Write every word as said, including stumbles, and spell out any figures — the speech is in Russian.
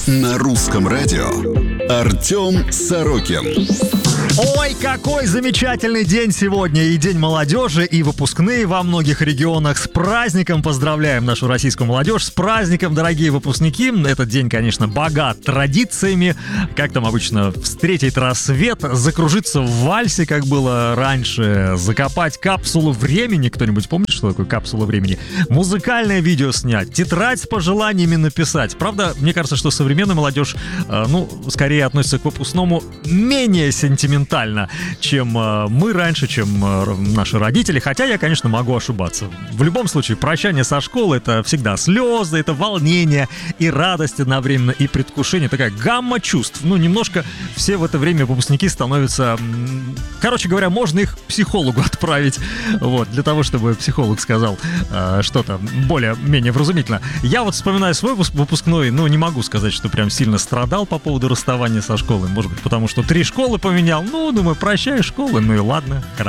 На русском радио Артем Сорокин. Ой, какой замечательный день сегодня! И День молодежи, и выпускные во многих регионах. С праздником поздравляем нашу российскую молодежь. С праздником, дорогие выпускники. Этот день, конечно, богат традициями. Как там обычно встретить рассвет, закружиться в вальсе, как было раньше, закопать капсулу времени. Кто-нибудь помнит, что такое капсула времени? Музыкальное видео снять, тетрадь с пожеланиями написать. Правда, мне кажется, что современная молодежь, э, ну, скорее относится к выпускному менее сентиментально, чем э, мы раньше, чем э, наши родители. Хотя я, конечно, могу ошибаться. В любом случае, прощание со школы — это всегда слезы, это волнение и радость одновременно, и предвкушение. Такая гамма чувств. Ну, немножко все в это время выпускники становятся... Короче говоря, можно их к психологу отправить, вот, для того, чтобы психолог сказал э, что-то более-менее вразумительно. Я вот вспоминаю свой выпускной, ну, не могу сказать, что прям сильно страдал по поводу расставания со школой. Может быть, потому что три школы поменял. Ну, думаю, прощай, школы, ну и ладно.